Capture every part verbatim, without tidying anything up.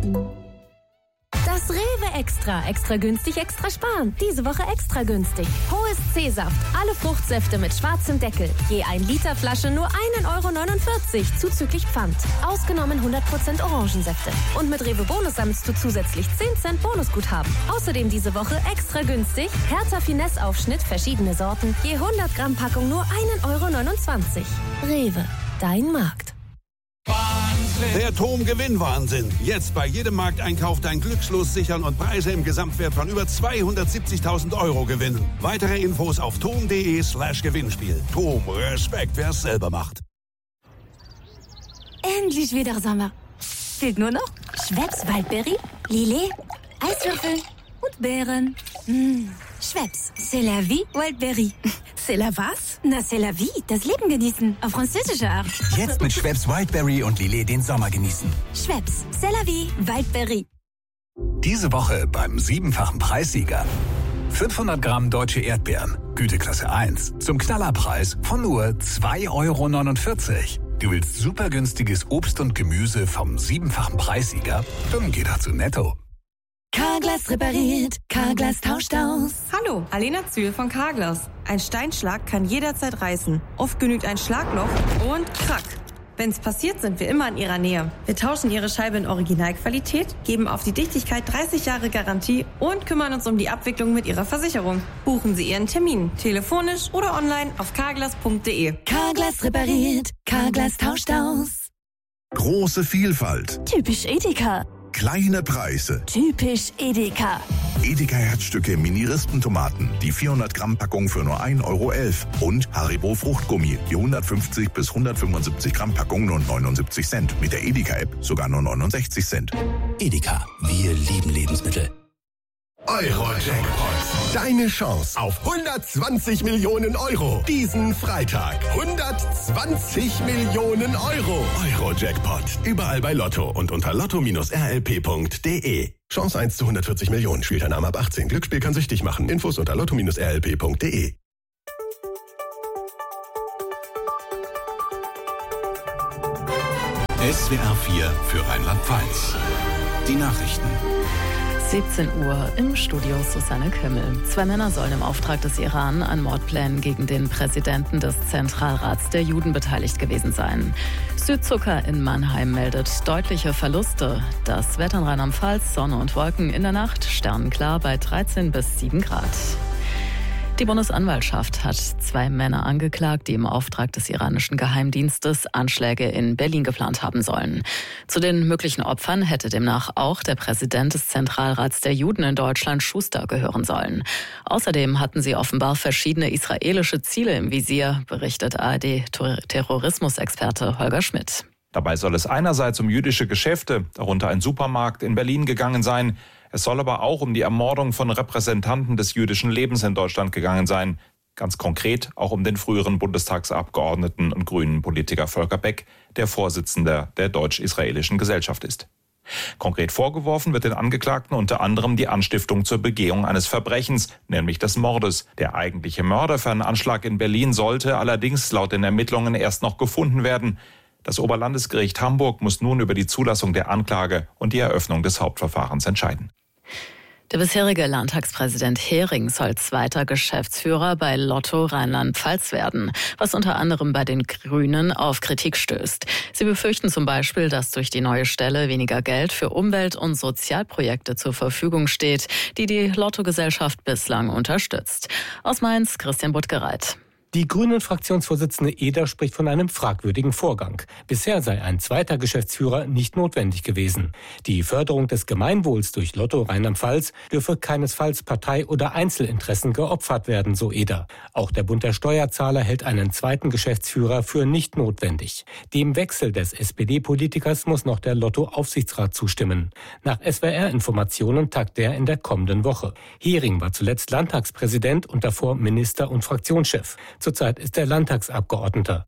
Das Rewe Extra. Extra günstig, extra sparen. Diese Woche extra günstig. Hohes C-Saft. Alle Fruchtsäfte mit schwarzem Deckel. Je ein Liter Flasche nur ein Euro neunundvierzig zuzüglich Pfand. Ausgenommen hundert Prozent Orangensäfte. Und mit Rewe Bonus sammelst du zusätzlich zehn Cent Bonusguthaben. Außerdem diese Woche extra günstig. Hertha Finesse Aufschnitt, verschiedene Sorten. Je hundert Gramm Packung nur ein Euro neunundzwanzig. Rewe. Dein Markt. Der Tom-Gewinn-Wahnsinn. Jetzt bei jedem Markteinkauf dein Glückslos sichern und Preise im Gesamtwert von über zweihundertsiebzigtausend Euro gewinnen. Weitere Infos auf tom.de slash Gewinnspiel. Tom, Respekt, wer es selber macht. Endlich wieder Sommer. Fehlt nur noch Schweppes Waldberry, Lillet, Eiswürfel und Beeren. Mmh. Schweppes, c'est la vie, Wildberry. C'est la was? Na, c'est la vie, das Leben genießen, auf französische Art. Jetzt mit Schweppes Wildberry und Lillet den Sommer genießen. Schweppes, c'est la vie, Wildberry. Diese Woche beim siebenfachen Preissieger. fünfhundert Gramm deutsche Erdbeeren, Güteklasse eins, zum Knallerpreis von nur zwei Euro neunundvierzig. Du willst super günstiges Obst und Gemüse vom siebenfachen Preissieger? Dann geh doch zu Netto. Carglass repariert, Carglass tauscht aus. Hallo, Alena Zühl von Carglass. Ein Steinschlag kann jederzeit reißen. Oft genügt ein Schlagloch und krack. Wenn's passiert, sind wir immer in Ihrer Nähe. Wir tauschen Ihre Scheibe in Originalqualität, geben auf die Dichtigkeit dreißig Jahre Garantie und kümmern uns um die Abwicklung mit Ihrer Versicherung. Buchen Sie Ihren Termin, telefonisch oder online auf carglass punkt de. Carglass repariert, Carglass tauscht aus. Große Vielfalt. Typisch Edeka. Kleine Preise. Typisch Edeka. Edeka Herzstücke Mini-Rispentomaten. Die vierhundert Gramm Packung für nur ein Euro elf. Und Haribo Fruchtgummi. Die hundertfünfzig bis hundertfünfundsiebzig Gramm Packung nur neunundsiebzig Cent. Mit der Edeka-App sogar nur neunundsechzig Cent. Edeka, wir lieben Lebensmittel. Euro-Jackpot. Deine Chance auf hundertzwanzig Millionen Euro. Diesen Freitag. hundertzwanzig Millionen Euro. Euro-Jackpot. Überall bei Lotto und unter lotto Bindestrich r l p punkt de. Chance eins zu hundertvierzig Millionen. Spielteilnahme ab achtzehn. Glücksspiel kann süchtig machen. Infos unter lotto Bindestrich r l p punkt de. S W R vier für Rheinland-Pfalz. Die Nachrichten. siebzehn Uhr im Studio Susanne Kümmel. Zwei Männer sollen im Auftrag des Iran an Mordplänen gegen den Präsidenten des Zentralrats der Juden beteiligt gewesen sein. Südzucker in Mannheim meldet deutliche Verluste. Das Wetter in Rheinland-Pfalz, Sonne und Wolken in der Nacht, sternenklar bei dreizehn bis sieben Grad. Die Bundesanwaltschaft hat zwei Männer angeklagt, die im Auftrag des iranischen Geheimdienstes Anschläge in Berlin geplant haben sollen. Zu den möglichen Opfern hätte demnach auch der Präsident des Zentralrats der Juden in Deutschland, Schuster, gehören sollen. Außerdem hatten sie offenbar verschiedene israelische Ziele im Visier, berichtet A R D-Terrorismusexperte Holger Schmidt. Dabei soll es einerseits um jüdische Geschäfte, darunter ein Supermarkt in Berlin, gegangen sein. Es soll aber auch um die Ermordung von Repräsentanten des jüdischen Lebens in Deutschland gegangen sein. Ganz konkret auch um den früheren Bundestagsabgeordneten und grünen Politiker Volker Beck, der Vorsitzender der Deutsch-Israelischen Gesellschaft ist. Konkret vorgeworfen wird den Angeklagten unter anderem die Anstiftung zur Begehung eines Verbrechens, nämlich des Mordes. Der eigentliche Mörder für einen Anschlag in Berlin sollte allerdings laut den Ermittlungen erst noch gefunden werden. Das Oberlandesgericht Hamburg muss nun über die Zulassung der Anklage und die Eröffnung des Hauptverfahrens entscheiden. Der bisherige Landtagspräsident Hering soll zweiter Geschäftsführer bei Lotto Rheinland-Pfalz werden, was unter anderem bei den Grünen auf Kritik stößt. Sie befürchten zum Beispiel, dass durch die neue Stelle weniger Geld für Umwelt- und Sozialprojekte zur Verfügung steht, die die Lotto-Gesellschaft bislang unterstützt. Aus Mainz, Christian Buttgereit. Die Grünen-Fraktionsvorsitzende Eder spricht von einem fragwürdigen Vorgang. Bisher sei ein zweiter Geschäftsführer nicht notwendig gewesen. Die Förderung des Gemeinwohls durch Lotto Rheinland-Pfalz dürfe keinesfalls Partei- oder Einzelinteressen geopfert werden, so Eder. Auch der Bund der Steuerzahler hält einen zweiten Geschäftsführer für nicht notwendig. Dem Wechsel des S P D-Politikers muss noch der Lotto-Aufsichtsrat zustimmen. Nach S W R-Informationen tagt der in der kommenden Woche. Hering war zuletzt Landtagspräsident und davor Minister und Fraktionschef. Zurzeit ist er Landtagsabgeordneter.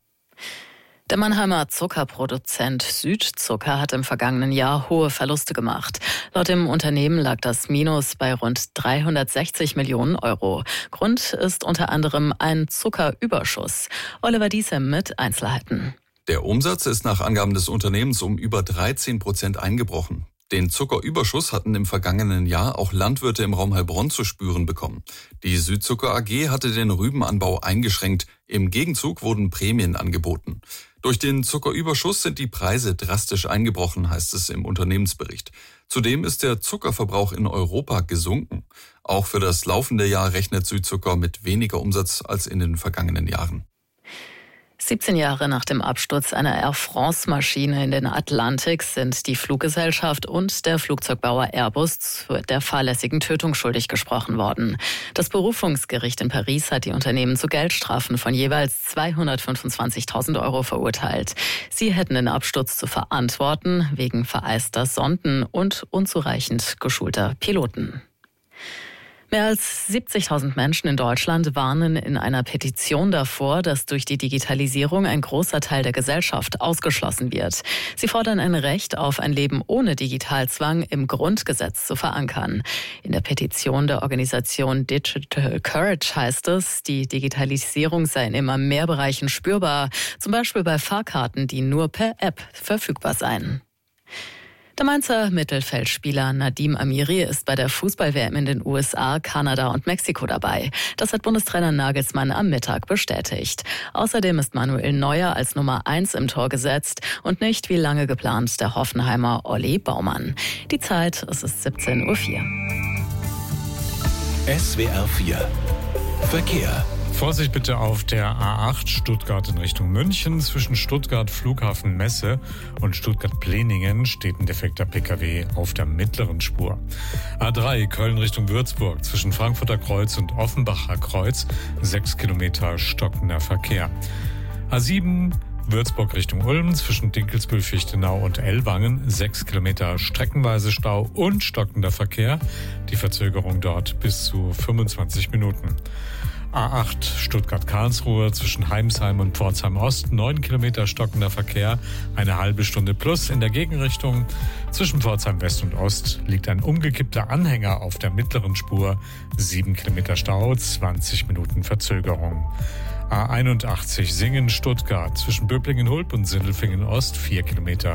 Der Mannheimer Zuckerproduzent Südzucker hat im vergangenen Jahr hohe Verluste gemacht. Laut dem Unternehmen lag das Minus bei rund dreihundertsechzig Millionen Euro. Grund ist unter anderem ein Zuckerüberschuss. Oliver Diesem mit Einzelheiten. Der Umsatz ist nach Angaben des Unternehmens um über dreizehn Prozent eingebrochen. Den Zuckerüberschuss hatten im vergangenen Jahr auch Landwirte im Raum Heilbronn zu spüren bekommen. Die Südzucker A G hatte den Rübenanbau eingeschränkt. Im Gegenzug wurden Prämien angeboten. Durch den Zuckerüberschuss sind die Preise drastisch eingebrochen, heißt es im Unternehmensbericht. Zudem ist der Zuckerverbrauch in Europa gesunken. Auch für das laufende Jahr rechnet Südzucker mit weniger Umsatz als in den vergangenen Jahren. siebzehn Jahre nach dem Absturz einer Air France-Maschine in den Atlantik sind die Fluggesellschaft und der Flugzeugbauer Airbus zu der fahrlässigen Tötung schuldig gesprochen worden. Das Berufungsgericht in Paris hat die Unternehmen zu Geldstrafen von jeweils zweihundertfünfundzwanzigtausend Euro verurteilt. Sie hätten den Absturz zu verantworten wegen vereister Sonden und unzureichend geschulter Piloten. Mehr als siebzigtausend Menschen in Deutschland warnen in einer Petition davor, dass durch die Digitalisierung ein großer Teil der Gesellschaft ausgeschlossen wird. Sie fordern ein Recht auf ein Leben ohne Digitalzwang im Grundgesetz zu verankern. In der Petition der Organisation Digital Courage heißt es, die Digitalisierung sei in immer mehr Bereichen spürbar, zum Beispiel bei Fahrkarten, die nur per App verfügbar seien. Der Mainzer Mittelfeldspieler Nadim Amiri ist bei der Fußball-W M in den U S A, Kanada und Mexiko dabei. Das hat Bundestrainer Nagelsmann am Mittag bestätigt. Außerdem ist Manuel Neuer als Nummer eins im Tor gesetzt und nicht wie lange geplant der Hoffenheimer Olli Baumann. Die Zeit, es ist siebzehn Uhr vier. S W R vier Verkehr. Vorsicht bitte auf der A acht Stuttgart in Richtung München. Zwischen Stuttgart Flughafen Messe und Stuttgart-Pleningen steht ein defekter P K W auf der mittleren Spur. A drei Köln Richtung Würzburg zwischen Frankfurter Kreuz und Offenbacher Kreuz sechs Kilometer stockender Verkehr. A sieben Würzburg Richtung Ulm zwischen Dinkelsbühl, Fichtenau und Ellwangen sechs Kilometer streckenweise Stau und stockender Verkehr. Die Verzögerung dort bis zu fünfundzwanzig Minuten. A acht Stuttgart-Karlsruhe zwischen Heimsheim und Pforzheim Ost, neun Kilometer stockender Verkehr, eine halbe Stunde plus in der Gegenrichtung. Zwischen Pforzheim West und Ost liegt ein umgekippter Anhänger auf der mittleren Spur, sieben Kilometer Stau, zwanzig Minuten Verzögerung. A einundachtzig Singen-Stuttgart zwischen Böblingen-Hulb und Sindelfingen Ost, vier Kilometer